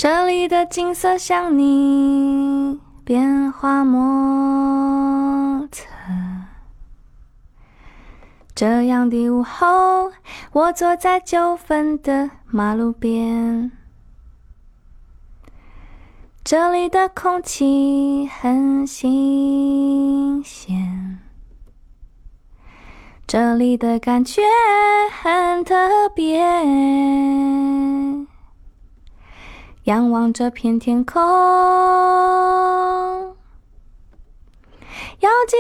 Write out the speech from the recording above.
这里的景色像你变化莫测，这样的午后，我坐在9分的马路边，这里的空气很新鲜，这里的感觉很特别，仰望这片天空，要记